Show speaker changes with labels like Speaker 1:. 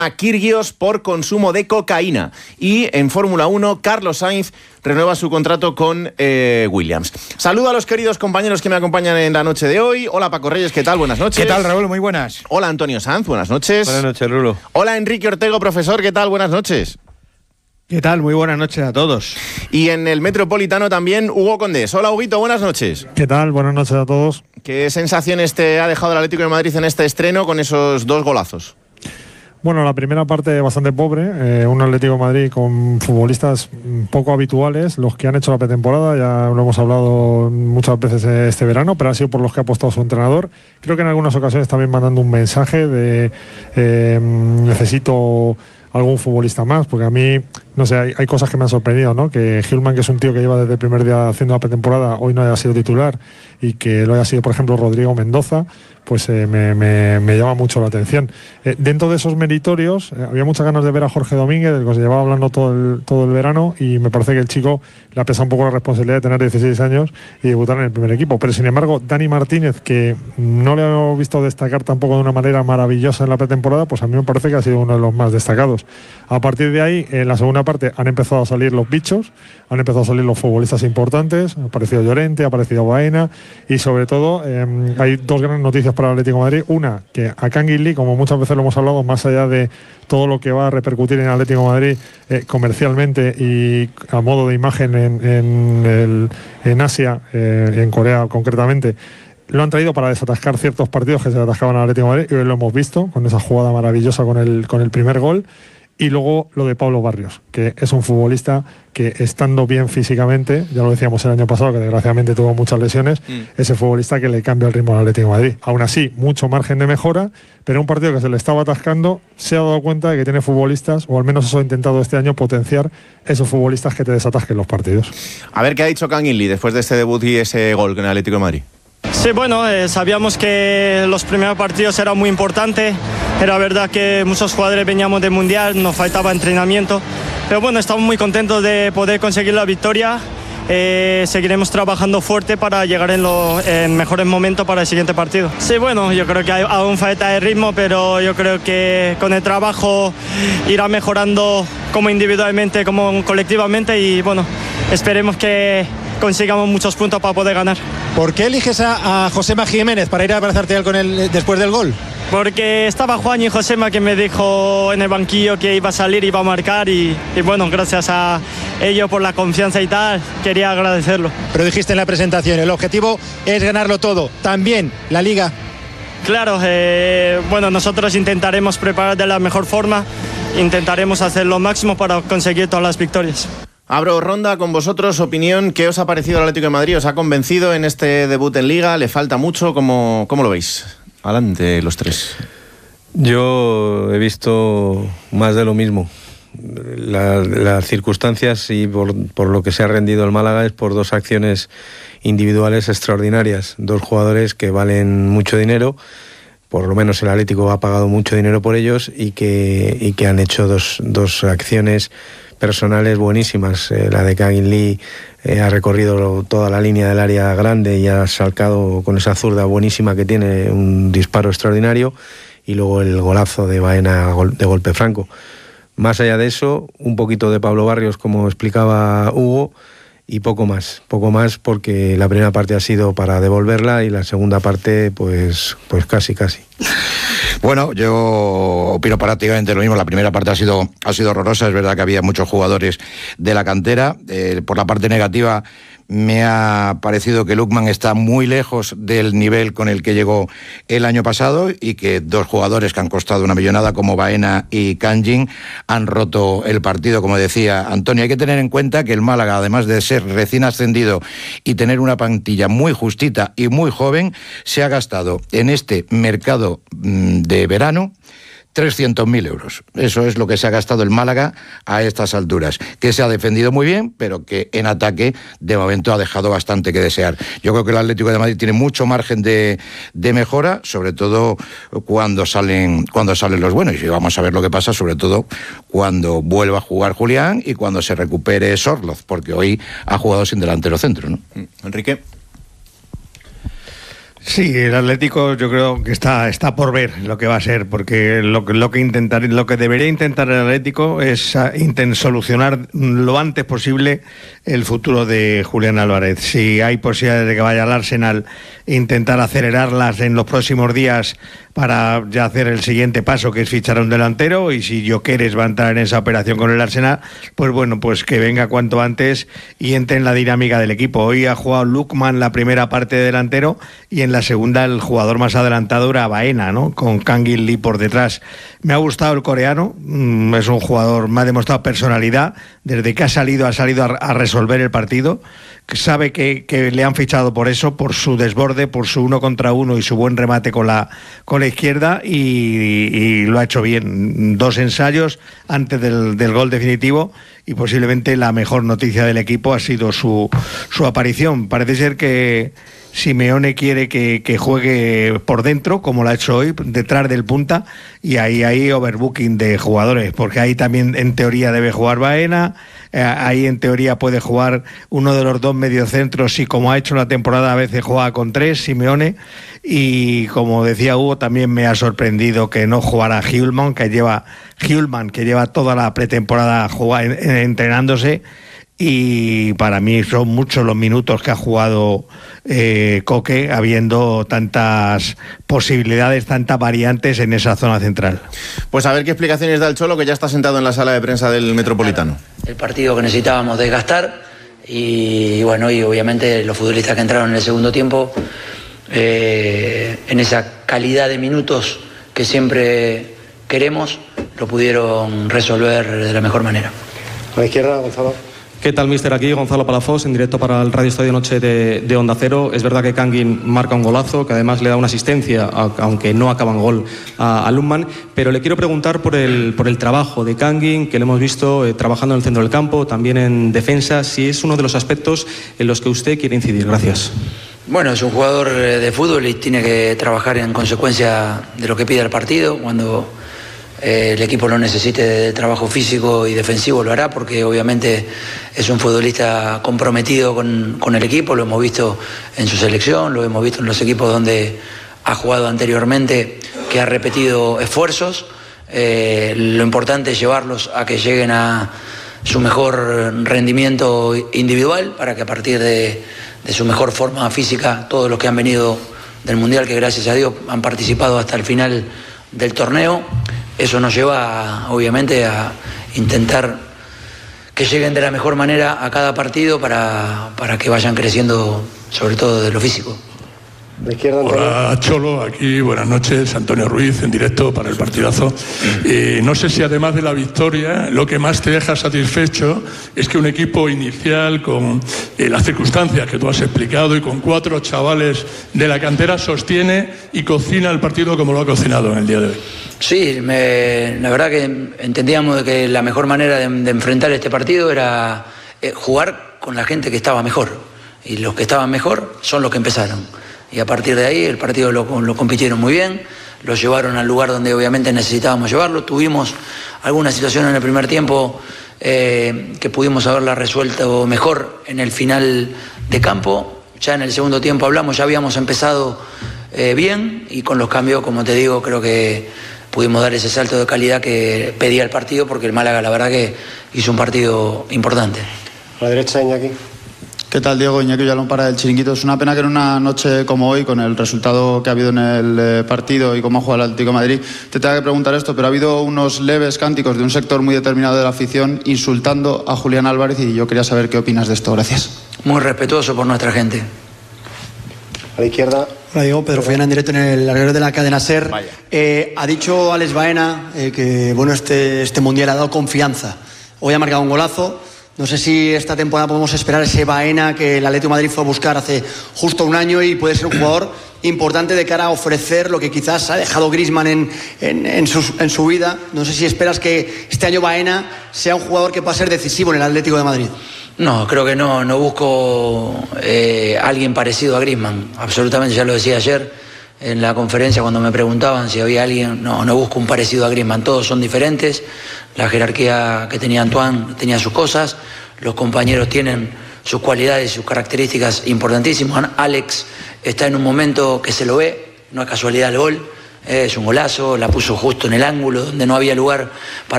Speaker 1: a Kyrgios por consumo de cocaína. Y en Fórmula 1, Carlos Sainz renueva su contrato con Williams. Saludo a los queridos compañeros que me acompañan en la noche de hoy. Hola Paco Reyes, ¿qué tal? Buenas noches.
Speaker 2: ¿Qué tal, Raúl? Muy buenas.
Speaker 1: Hola Antonio Sanz, buenas noches.
Speaker 3: Buenas noches, Rulo.
Speaker 1: Hola Enrique Ortego, profesor, ¿qué tal? Buenas noches.
Speaker 4: ¿Qué tal? Muy buenas noches a todos.
Speaker 1: Y en el Metropolitano también, Hugo Condés. Hola Huguito, buenas noches.
Speaker 5: ¿Qué tal? Buenas noches a todos.
Speaker 1: ¿Qué sensaciones te ha dejado el Atlético de Madrid en este estreno con esos 2 golazos?
Speaker 5: Bueno, la primera parte bastante pobre, un Atlético de Madrid con futbolistas poco habituales, los que han hecho la pretemporada, ya lo hemos hablado muchas veces este verano, pero ha sido por los que ha apostado su entrenador. Creo que en algunas ocasiones también mandando un mensaje de necesito algún futbolista más, porque a mí, no sé, hay cosas que me han sorprendido, ¿no? Que Hjulmand, que es un tío que lleva desde el primer día haciendo la pretemporada, hoy no haya sido titular, y que lo haya sido, por ejemplo, Rodrigo Mendoza, pues me llama mucho la atención. Dentro de esos meritorios, había muchas ganas de ver a Jorge Domínguez, del que se llevaba hablando todo el verano, y me parece que el chico le ha pesado un poco la responsabilidad de tener 16 años y debutar en el primer equipo. Pero sin embargo, Dani Martínez, que no le he visto destacar tampoco de una manera maravillosa en la pretemporada, pues a mí me parece que ha sido uno de los más destacados. A partir de ahí, en la segunda parte, han empezado a salir los bichos, han empezado a salir los futbolistas importantes, ha aparecido Llorente, ha aparecido Baena, y sobre todo hay 2 grandes noticias para el Atlético de Madrid. Una, que a Kangin Lee, como muchas veces lo hemos hablado, más allá de todo lo que va a repercutir en el Atlético de Madrid comercialmente y a modo de imagen en Asia, en Corea concretamente, lo han traído para desatascar ciertos partidos que se atascaban al Atlético de Madrid, y hoy lo hemos visto con esa jugada maravillosa con el primer gol. Y luego lo de Pablo Barrios, que es un futbolista que, estando bien físicamente, ya lo decíamos el año pasado, que desgraciadamente tuvo muchas lesiones, ese futbolista que le cambia el ritmo al Atlético de Madrid. Aún así, mucho margen de mejora, pero un partido que se le estaba atascando, se ha dado cuenta de que tiene futbolistas, o al menos eso ha intentado este año, potenciar esos futbolistas que te desatasquen los partidos.
Speaker 1: A ver qué ha dicho Kangin Lee después de este debut y ese gol con el Atlético de Madrid.
Speaker 6: Sí, bueno, sabíamos que los primeros partidos eran muy importantes. Era verdad que muchos jugadores veníamos del Mundial, nos faltaba entrenamiento. Pero bueno, estamos muy contentos de poder conseguir la victoria. Seguiremos trabajando fuerte para llegar en mejores momentos para el siguiente partido. Sí, bueno, yo creo que hay aún falta de ritmo, pero yo creo que con el trabajo irá mejorando como individualmente, como colectivamente, y bueno, esperemos que consigamos muchos puntos para poder ganar.
Speaker 2: ¿Por qué eliges a Josema Jiménez para ir a abrazarte con él después del gol?
Speaker 6: Porque estaba Juan y Josema, que me dijo en el banquillo que iba a salir, iba a marcar, y bueno, gracias a ellos por la confianza y tal, quería agradecerlo.
Speaker 2: Pero dijiste en la presentación, el objetivo es ganarlo todo, también la Liga.
Speaker 6: Claro, bueno, nosotros intentaremos preparar de la mejor forma, intentaremos hacer lo máximo para conseguir todas las victorias.
Speaker 1: Abro ronda con vosotros, opinión, ¿qué os ha parecido el Atlético de Madrid? ¿Os ha convencido en este debut en Liga? ¿Le falta mucho? ¿Cómo lo veis? Adelante los 3.
Speaker 3: Yo he visto más de lo mismo. Las circunstancias y por lo que se ha rendido el Málaga es por 2 acciones individuales extraordinarias. 2 jugadores que valen mucho dinero, por lo menos el Atlético ha pagado mucho dinero por ellos, y que han hecho dos acciones personales buenísimas. La de Kangin Lee ha recorrido toda la línea del área grande y ha salcado con esa zurda buenísima que tiene, un disparo extraordinario, y luego el golazo de Baena de golpe franco. Más allá de eso, un poquito de Pablo Barrios, como explicaba Hugo, y poco más porque la primera parte ha sido para devolverla y la segunda parte pues casi.
Speaker 7: Bueno, yo opino prácticamente lo mismo. La primera parte ha sido horrorosa. Es verdad que había muchos jugadores de la cantera. Por la parte negativa, me ha parecido que Lookman está muy lejos del nivel con el que llegó el año pasado, y que 2 jugadores que han costado una millonada, como Baena y Kangin, han roto el partido. Como decía Antonio, hay que tener en cuenta que el Málaga, además de ser recién ascendido y tener una plantilla muy justita y muy joven, se ha gastado en este mercado de verano 300.000 euros. Eso es lo que se ha gastado el Málaga a estas alturas, que se ha defendido muy bien, pero que en ataque de momento ha dejado bastante que desear. Yo creo que el Atlético de Madrid tiene mucho margen de mejora, sobre todo cuando salen los buenos, y vamos a ver lo que pasa, sobre todo cuando vuelva a jugar Julián y cuando se recupere Sorloz, porque hoy ha jugado sin delantero centro, ¿no?
Speaker 1: Enrique.
Speaker 4: Sí, el Atlético yo creo que está por ver lo que va a ser, porque lo que debería intentar el Atlético es solucionar lo antes posible el futuro de Julián Álvarez. Si hay posibilidades de que vaya al Arsenal, intentar acelerarlas en los próximos días para ya hacer el siguiente paso, que es fichar a un delantero, y si Gyökeres va a entrar en esa operación con el Arsenal, pues bueno, pues que venga cuanto antes y entre en la dinámica del equipo. Hoy ha jugado Lookman la primera parte de delantero y en la segunda el jugador más adelantado era Baena, ¿no? Con Kangin Lee por detrás. Me ha gustado el coreano, es un jugador, me ha demostrado personalidad, desde que ha salido a resolver el partido, que sabe que le han fichado por eso, por su desborde, por su 1 contra 1 y su buen remate con la izquierda, y lo ha hecho bien. 2 ensayos antes del gol definitivo, y posiblemente la mejor noticia del equipo ha sido su aparición. Parece ser que Simeone quiere que juegue por dentro, como lo ha hecho hoy, detrás del punta, y ahí hay overbooking de jugadores, porque ahí también en teoría debe jugar Baena, ahí en teoría puede jugar uno de los 2 mediocentros, y como ha hecho la temporada a veces juega con 3, Simeone, y como decía Hugo, también me ha sorprendido que no jugara Hjulmand, que lleva toda la pretemporada entrenándose, y para mí son muchos los minutos que ha jugado Koke, habiendo tantas posibilidades, tantas variantes en esa zona central.
Speaker 1: Pues a ver qué explicaciones da el Cholo, que ya está sentado en la sala de prensa del Metropolitano.
Speaker 8: El partido que necesitábamos desgastar, y bueno, y obviamente los futbolistas que entraron en el segundo tiempo, en esa calidad de minutos que siempre queremos, lo pudieron resolver de la mejor manera.
Speaker 9: A la izquierda, Gonzalo.
Speaker 10: ¿Qué tal, míster? Aquí Gonzalo Palafox, en directo para el Radio Estadio Noche de Onda Cero. Es verdad que Kangin marca un golazo, que además le da una asistencia, aunque no acaba en gol, a Lookman, pero le quiero preguntar por el trabajo de Kangin, que lo hemos visto trabajando en el centro del campo, también en defensa, si es uno de los aspectos en los que usted quiere incidir. Gracias.
Speaker 8: Bueno, es un jugador de fútbol y tiene que trabajar en consecuencia de lo que pide el partido. Cuando el equipo lo necesite de trabajo físico y defensivo, lo hará, porque obviamente es un futbolista comprometido con el equipo. Lo hemos visto en su selección, lo hemos visto en los equipos donde ha jugado anteriormente, que ha repetido esfuerzos. Lo importante es llevarlos a que lleguen a su mejor rendimiento individual, para que a partir de su mejor forma física, todos los que han venido del Mundial, que gracias a Dios han participado hasta el final del torneo, eso nos lleva obviamente a intentar que lleguen de la mejor manera a cada partido para que vayan creciendo, sobre todo de lo físico.
Speaker 11: Hola Cholo, aquí buenas noches, Antonio Ruiz en directo para el partidazo. No sé si además de la victoria, lo que más te deja satisfecho es que un equipo inicial con las circunstancias que tú has explicado y con 4 chavales de la cantera sostiene y cocina el partido como lo ha cocinado en el día de hoy.
Speaker 8: Sí, la verdad que entendíamos de que la mejor manera de enfrentar este partido era jugar con la gente que estaba mejor, y los que estaban mejor son los que empezaron. Y a partir de ahí el partido lo compitieron muy bien, lo llevaron al lugar donde obviamente necesitábamos llevarlo. Tuvimos alguna situación en el primer tiempo que pudimos haberla resuelto mejor en el final de campo. Ya en el segundo tiempo ya habíamos empezado bien, y con los cambios, como te digo, creo que pudimos dar ese salto de calidad que pedía el partido, porque el Málaga la verdad que hizo un partido importante.
Speaker 9: A la derecha, Iñaki.
Speaker 12: ¿Qué tal, Diego? Iñaki Villalón para El Chiringuito. Es una pena que en una noche como hoy, con el resultado que ha habido en el partido y cómo ha jugado el Atlético de Madrid, te tenga que preguntar esto, pero ha habido unos leves cánticos de un sector muy determinado de la afición insultando a Julián Álvarez, y yo quería saber qué opinas de esto. Gracias.
Speaker 8: Muy respetuoso por nuestra gente.
Speaker 9: A la izquierda.
Speaker 13: Hola, Diego, Pedro Follana en directo en el horario de la cadena SER. Ha dicho Alex Baena que bueno, este mundial ha dado confianza. Hoy ha marcado un golazo. No sé si esta temporada podemos esperar ese Baena que el Atlético de Madrid fue a buscar hace justo un año, y puede ser un jugador importante de cara a ofrecer lo que quizás ha dejado Griezmann en su vida. No sé si esperas que este año Baena sea un jugador que pueda ser decisivo en el Atlético de Madrid.
Speaker 8: No, creo que no busco alguien parecido a Griezmann, absolutamente. Ya lo decía ayer en la conferencia cuando me preguntaban si había alguien. No busco un parecido a Griezmann, todos son diferentes. La jerarquía que tenía Antoine tenía sus cosas, los compañeros tienen sus cualidades, sus características importantísimas. Alex está en un momento que se lo ve, no es casualidad el gol, es un golazo, la puso justo en el ángulo donde no había lugar para